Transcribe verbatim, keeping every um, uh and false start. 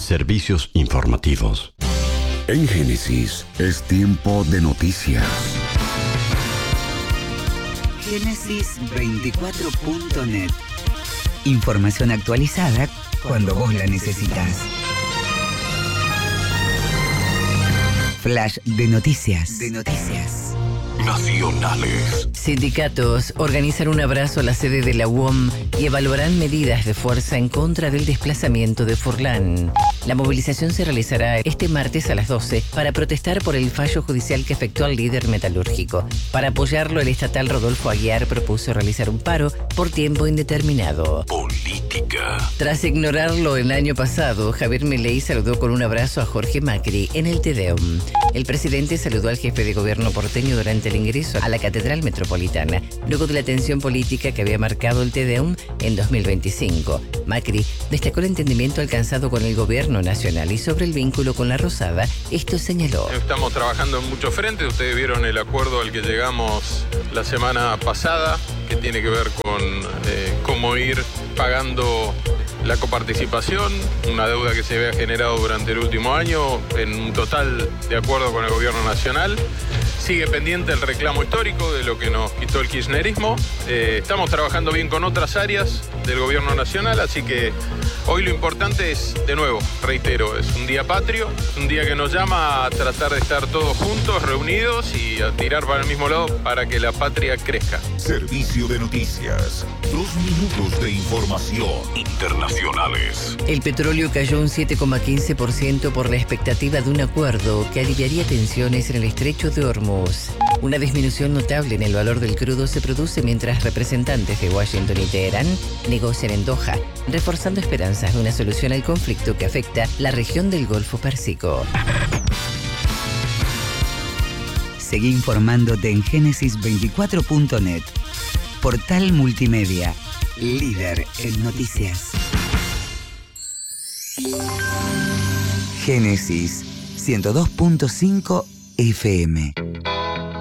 Servicios informativos. En Génesis es tiempo de noticias. Génesis veinticuatro punto net. Información actualizada cuando vos la necesitas. Flash de noticias. De noticias. Nacionales. Sindicatos organizan un abrazo a la sede de la U O M y evaluarán medidas de fuerza en contra del desplazamiento de Furlan. La movilización se realizará este martes a las doce para protestar por el fallo judicial que afectó al líder metalúrgico. Para apoyarlo, el estatal Rodolfo Aguiar propuso realizar un paro por tiempo indeterminado. Política. Tras ignorarlo el año pasado, Javier Milei saludó con un abrazo a Jorge Macri en el Tedeum. El presidente saludó al jefe de gobierno porteño durante el ingreso a la Catedral Metropolitana, luego de la tensión política que había marcado el Tedeum en dos mil veinticinco. Macri destacó el entendimiento alcanzado con el gobierno nacional y sobre el vínculo con la Rosada, esto señaló. Estamos trabajando en muchos frentes, ustedes vieron el acuerdo al que llegamos la semana pasada, que tiene que ver con eh, cómo ir pagando la coparticipación, una deuda que se había generado durante el último año, en un total de acuerdo con el gobierno nacional. Sigue pendiente el reclamo histórico de lo que nos quitó el kirchnerismo. Eh, estamos trabajando bien con otras áreas del gobierno nacional, así que hoy lo importante es, de nuevo, reitero, es un día patrio, es un día que nos llama a tratar de estar todos juntos, reunidos y a tirar para el mismo lado para que la patria crezca. Servicio de noticias. Dos minutos de información. Internacionales. El petróleo cayó un siete coma quince por ciento por la expectativa de un acuerdo que aliviaría tensiones en el estrecho de Hormuz. Una disminución notable en el valor del crudo se produce mientras representantes de Washington y Teherán negocian en Doha, reforzando esperanzas de una solución al conflicto que afecta la región del Golfo Pérsico. Seguí informándote en Génesis veinticuatro punto net. Portal multimedia, líder en noticias. Génesis ciento dos punto cinco F M.